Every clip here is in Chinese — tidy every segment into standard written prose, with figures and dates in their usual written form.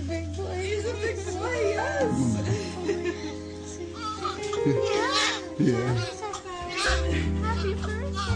big boy. He's a big boy. Yes. Yeah. Happy birthday.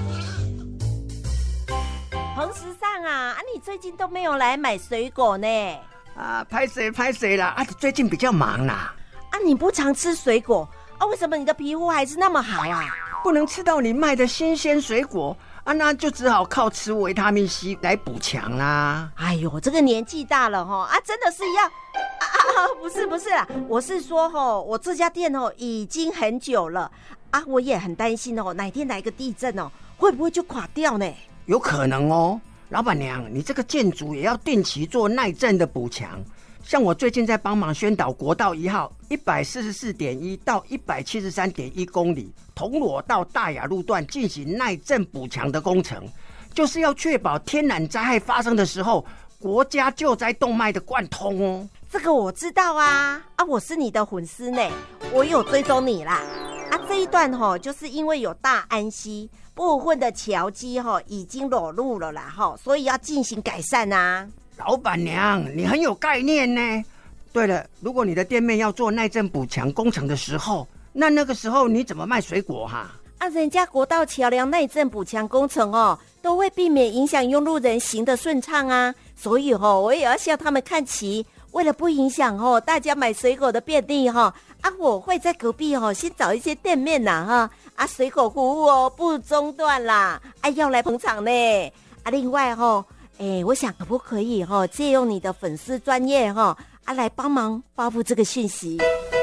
彭时尚啊，你最近都没有来买水果呢？ 拍谁啦！最近比较忙啦。 你不常吃水果为什么你的皮肤还是那么好啊？ 不能吃到你卖的新鲜水果那就只好靠吃维他命 C 来补强啦。 哎呦，这个年纪大了真的是要不是啦，我是说我这家店已经很久了我也很担心哪天来个地震会不会就垮掉呢？ 有可能老板娘，你这个建筑也要定期做耐震的补强。像我最近在帮忙宣导国道1号 144.1 到 173.1 公里铜锣到大雅路段进行耐震补强的工程，就是要确保天然灾害发生的时候国家救灾动脉的贯通这个我知道我是你的粉丝呢，我有追踪你啦这一段就是因为有大安溪部分的桥基已经裸露了啦所以要进行改善老板娘，你很有概念呢。对了，如果你的店面要做耐震补强工程的时候，那个时候你怎么卖水果人家国道桥梁耐震补强工程都会避免影响用路人行的顺畅所以我也要向他们看齐。为了不影响大家买水果的便利我会在隔壁先找一些店面水果服务不中断啦要来捧场呢另外我想可不可以借用你的粉丝专业来帮忙发布这个讯息。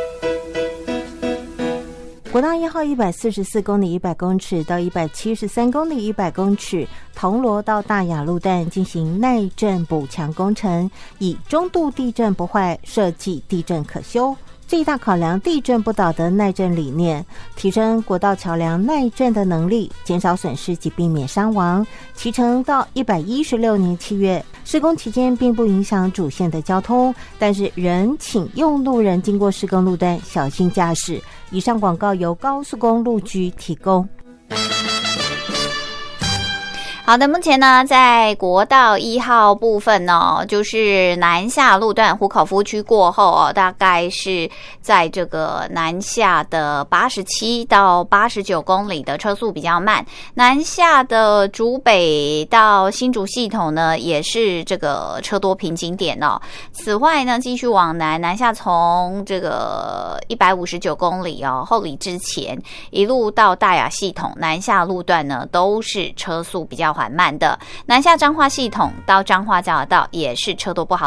国道1号144公里100公尺到173公里100公尺，铜锣到大雅路段进行耐震补强工程，以中度地震不坏，设计地震可修，最大考量地震不倒的耐震理念，提升国道桥梁耐震的能力，减少损失及避免伤亡。期程到116年7月，施工期间并不影响主线的交通，但是仍请用路人经过施工路段小心驾驶。以上广告由高速公路局提供。 好的，目前呢，在国道1号部分呢，就是南下路段湖口夫区过后大概是在这个南下的87到89公里的车速比较慢。南下的竹北到新竹系统呢，也是这个车多瓶颈点此外呢，继续往南下从这个159公里后里之前一路到大雅系统南下路段呢，都是车速比较缓慢的。南下彰化系统到彰化交流道也是车多不好